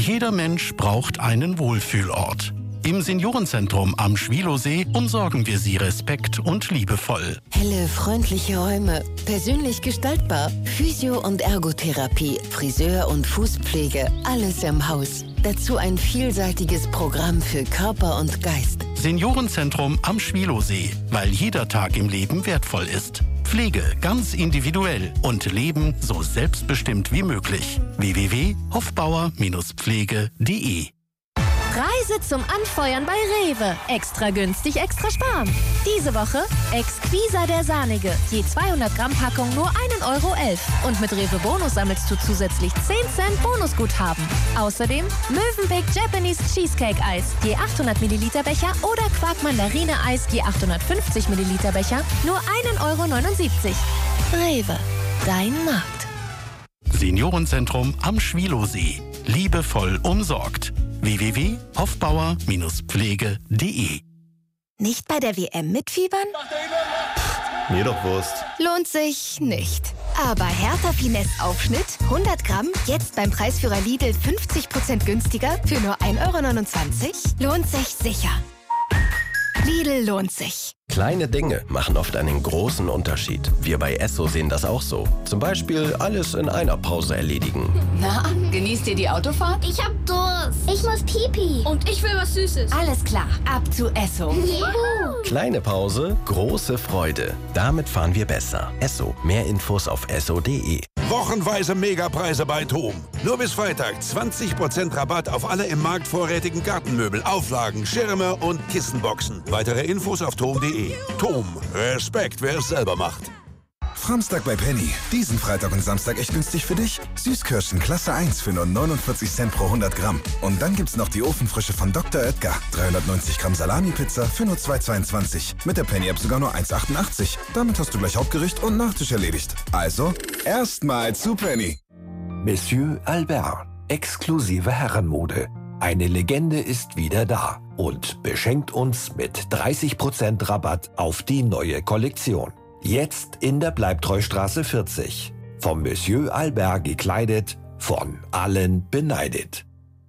Jeder Mensch braucht einen Wohlfühlort. Im Seniorenzentrum am Schwielowsee umsorgen wir Sie respekt- und liebevoll. Helle, freundliche Räume, persönlich gestaltbar, Physio- und Ergotherapie, Friseur- und Fußpflege, alles im Haus. Dazu ein vielseitiges Programm für Körper und Geist. Seniorenzentrum am Schwielowsee, weil jeder Tag im Leben wertvoll ist. Pflege ganz individuell und Leben so selbstbestimmt wie möglich. www.hofbauer-pflege.de. Reise zum Anfeuern bei Rewe. Extra günstig, extra sparen. Diese Woche Exquisa der Sahnige. Je 200 Gramm Packung nur 1,11 € Und mit Rewe Bonus sammelst du zusätzlich 10 Cent Bonusguthaben. Außerdem Mövenpick Japanese Cheesecake Eis. Je 800 Milliliter Becher oder Quark Mandarine Eis. Je 850 Milliliter Becher nur 1,79 €. Rewe. Dein Markt. Seniorenzentrum am Schwielowsee. Liebevoll umsorgt. www.hofbauer-pflege.de. Nicht bei der WM mitfiebern? Mir doch Wurst. Lohnt sich nicht. Aber Hertha Finesse Aufschnitt, 100 Gramm, jetzt beim Preisführer Lidl 50% günstiger für nur 1,29 €? Lohnt sich sicher. Lidl lohnt sich. Kleine Dinge machen oft einen großen Unterschied. Wir bei Esso sehen das auch so. Zum Beispiel alles in einer Pause erledigen. Na, genießt ihr die Autofahrt? Ich hab Durst. Ich muss Pipi. Und ich will was Süßes. Alles klar, ab zu Esso. Kleine Pause, große Freude. Damit fahren wir besser. Esso. Mehr Infos auf esso.de. Wochenweise Megapreise bei TOM. Nur bis Freitag 20% Rabatt auf alle im Markt vorrätigen Gartenmöbel, Auflagen, Schirme und Kissenboxen. Weitere Infos auf tom.de. TOM. Respekt, wer es selber macht. Samstag bei Penny. Diesen Freitag und Samstag echt günstig für dich. Süßkirschen Klasse 1 für nur 49 Cent pro 100 Gramm. Und dann gibt's noch die Ofenfrische von Dr. Oetker. 390 Gramm Salami-Pizza für nur 2,22. Mit der Penny-App sogar nur 1,88. Damit hast du gleich Hauptgericht und Nachtisch erledigt. Also, erstmal zu Penny. Monsieur Albert. Exklusive Herrenmode. Eine Legende ist wieder da und beschenkt uns mit 30% Rabatt auf die neue Kollektion. Jetzt in der Bleibtreustraße 40. Vom Monsieur Albert gekleidet, von allen beneidet.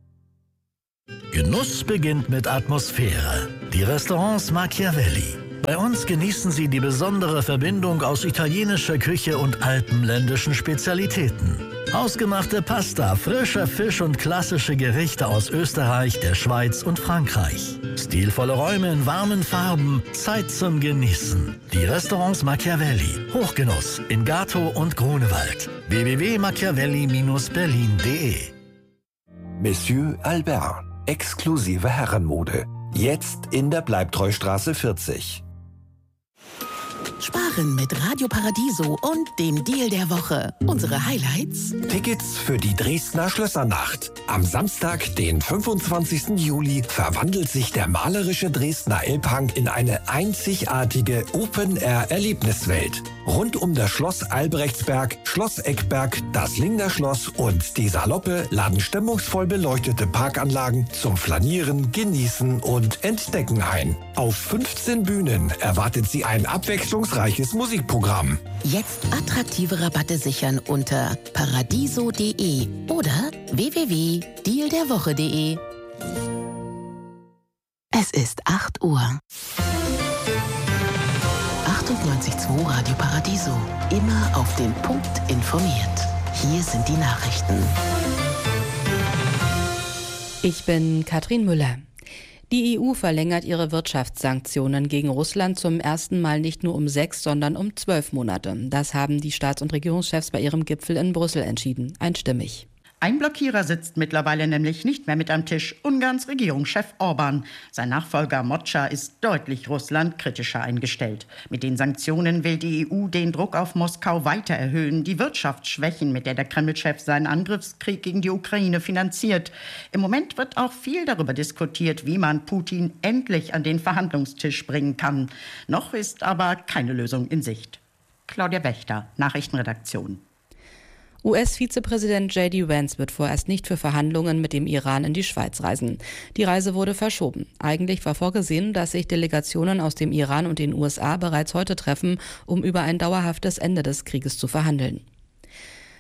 Genuss beginnt mit Atmosphäre. Die Restaurants Machiavelli. Bei uns genießen Sie die besondere Verbindung aus italienischer Küche und alpenländischen Spezialitäten. Hausgemachte Pasta, frischer Fisch und klassische Gerichte aus Österreich, der Schweiz und Frankreich. Stilvolle Räume in warmen Farben, Zeit zum Genießen. Die Restaurants Machiavelli. Hochgenuss in Gatow und Grunewald. www.machiavelli-berlin.de. Monsieur Albert. Exklusive Herrenmode. Jetzt in der Bleibtreustraße 40. Sparen mit Radio Paradiso und dem Deal der Woche. Unsere Highlights: Tickets für die Dresdner Schlössernacht. Am Samstag, den 25. Juli, verwandelt sich der malerische Dresdner Elbhang in eine einzigartige Open-Air-Erlebniswelt. Rund um das Schloss Albrechtsberg, Schloss Eckberg, das Lingner Schloss und die Saloppe laden stimmungsvoll beleuchtete Parkanlagen zum Flanieren, Genießen und Entdecken ein. Auf 15 Bühnen erwartet Sie ein abwechslungsreiches Musikprogramm. Jetzt attraktive Rabatte sichern unter paradiso.de oder www.dealderwoche.de. Es ist 8 Uhr. 98.2 Radio Paradiso. Immer auf den Punkt informiert. Hier sind die Nachrichten. Ich bin Katrin Müller. Die EU verlängert ihre Wirtschaftssanktionen gegen Russland zum ersten Mal nicht nur um 6, sondern um 12 Monate. Das haben die Staats- und Regierungschefs bei ihrem Gipfel in Brüssel entschieden. Einstimmig. Ein Blockierer sitzt mittlerweile nämlich nicht mehr mit am Tisch, Ungarns Regierungschef Orbán. Sein Nachfolger Mocsa ist deutlich Russland kritischer eingestellt. Mit den Sanktionen will die EU den Druck auf Moskau weiter erhöhen, die Wirtschaft schwächen, mit der der Kreml-Chef seinen Angriffskrieg gegen die Ukraine finanziert. Im Moment wird auch viel darüber diskutiert, wie man Putin endlich an den Verhandlungstisch bringen kann. Noch ist aber keine Lösung in Sicht. Claudia Wächter, Nachrichtenredaktion. US-Vizepräsident J.D. Vance wird vorerst nicht für Verhandlungen mit dem Iran in die Schweiz reisen. Die Reise wurde verschoben. Eigentlich war vorgesehen, dass sich Delegationen aus dem Iran und den USA bereits heute treffen, um über ein dauerhaftes Ende des Krieges zu verhandeln.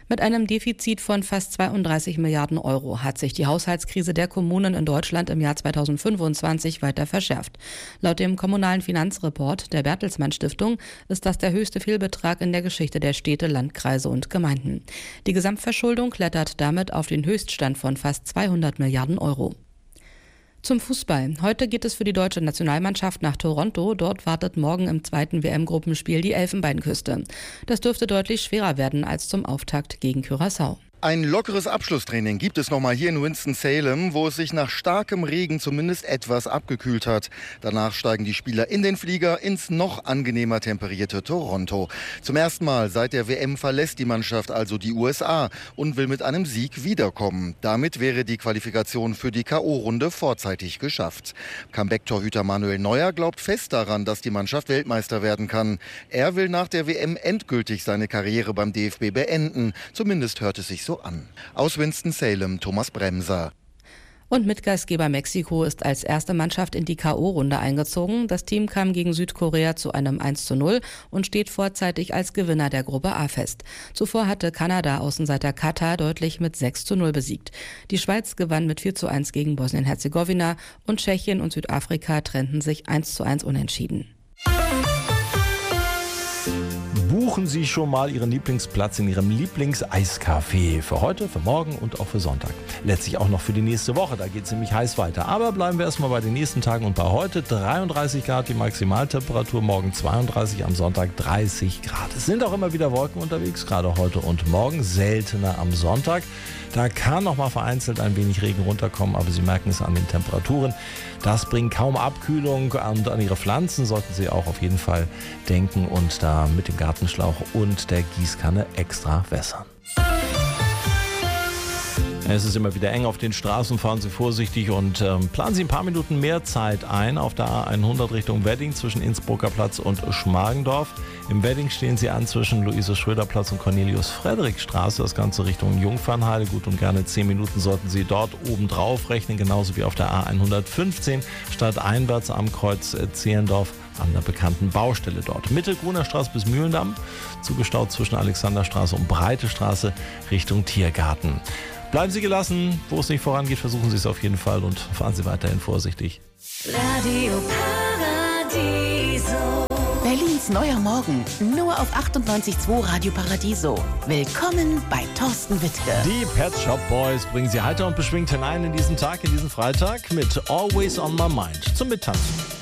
Mit einem Defizit von fast 32 Milliarden Euro hat sich die Haushaltskrise der Kommunen in Deutschland im Jahr 2025 weiter verschärft. Laut dem Kommunalen Finanzreport der Bertelsmann Stiftung ist das der höchste Fehlbetrag in der Geschichte der Städte, Landkreise und Gemeinden. Die Gesamtverschuldung klettert damit auf den Höchststand von fast 200 Milliarden Euro. Zum Fußball. Heute geht es für die deutsche Nationalmannschaft nach Toronto. Dort wartet morgen im zweiten WM-Gruppenspiel die Elfenbeinküste. Das dürfte deutlich schwerer werden als zum Auftakt gegen Curaçao. Ein lockeres Abschlusstraining gibt es nochmal hier in Winston-Salem, wo es sich nach starkem Regen zumindest etwas abgekühlt hat. Danach steigen die Spieler in den Flieger ins noch angenehmer temperierte Toronto. Zum ersten Mal seit der WM verlässt die Mannschaft also die USA und will mit einem Sieg wiederkommen. Damit wäre die Qualifikation für die K.O.-Runde vorzeitig geschafft. Comeback-Torhüter Manuel Neuer glaubt fest daran, dass die Mannschaft Weltmeister werden kann. Er will nach der WM endgültig seine Karriere beim DFB beenden. Zumindest hört es sich so an. Aus Winston-Salem, Thomas Bremser. Und Mitgastgeber Mexiko ist als erste Mannschaft in die K.O.-Runde eingezogen. Das Team kam gegen Südkorea zu einem 1:0 und steht vorzeitig als Gewinner der Gruppe A fest. Zuvor hatte Kanada Außenseiter Katar deutlich mit 6:0 besiegt. Die Schweiz gewann mit 4:1 gegen Bosnien-Herzegowina und Tschechien und Südafrika trennten sich 1:1 unentschieden. Buchen Sie schon mal Ihren Lieblingsplatz in Ihrem Lieblings-Eiscafé. Für heute, für morgen und auch für Sonntag. Letztlich auch noch für die nächste Woche, da geht es nämlich heiß weiter. Aber bleiben wir erstmal bei den nächsten Tagen und bei heute 33 Grad die Maximaltemperatur, morgen 32, am Sonntag 30 Grad. Es sind auch immer wieder Wolken unterwegs, gerade heute und morgen, seltener am Sonntag. Da kann noch mal vereinzelt ein wenig Regen runterkommen, aber Sie merken es an den Temperaturen. Das bringt kaum Abkühlung und an Ihre Pflanzen sollten Sie auch auf jeden Fall denken und da mit dem Gartenschlauch und der Gießkanne extra wässern. Es ist immer wieder eng auf den Straßen, fahren Sie vorsichtig und planen Sie ein paar Minuten mehr Zeit ein auf der A100 Richtung Wedding zwischen Innsbrucker Platz und Schmargendorf. Im Wedding stehen Sie an zwischen Luise-Schröder-Platz und Cornelius-Friedrich-Straße, das Ganze Richtung Jungfernheide. Gut und gerne 10 Minuten sollten Sie dort oben drauf rechnen, genauso wie auf der A115 stadteinwärts am Kreuz Zehlendorf an der bekannten Baustelle dort. Mittelgruner Straße bis Mühlendamm, zugestaut zwischen Alexanderstraße und Breite Straße Richtung Tiergarten. Bleiben Sie gelassen, wo es nicht vorangeht, versuchen Sie es auf jeden Fall und fahren Sie weiterhin vorsichtig. Radio Paradiso. Berlins neuer Morgen, nur auf 98.2 Radio Paradiso. Willkommen bei Thorsten Wittke. Die Pet Shop Boys bringen Sie heiter und beschwingt hinein in diesen Tag, in diesen Freitag mit Always on My Mind zum Mittanzen.